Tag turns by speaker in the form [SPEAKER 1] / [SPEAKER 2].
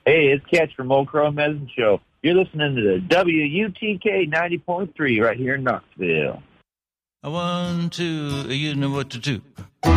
[SPEAKER 1] Hey, it's Catch from Old Crow Medicine Show. You're listening to the WUTK 90.3 right here in Knoxville.
[SPEAKER 2] 1, 2, you know what to do.